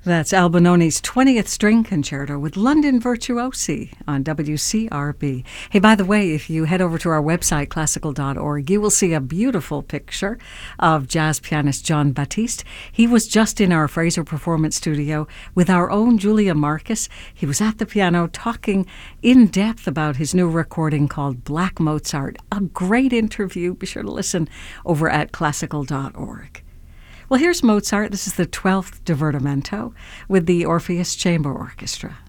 That's Albinoni's 20th String Concerto with London Virtuosi on WCRB. Hey, by the way, if you head over to our website, classical.org, you will see a beautiful picture of jazz pianist Jon Batiste. He was just in our Fraser Performance Studio with our own Julia Marcus. He was at the piano talking in depth about his new recording called Black Mozart. A great interview. Be sure to listen over at classical.org. Well, here's Mozart. This is the 12th Divertimento with the Orpheus Chamber Orchestra.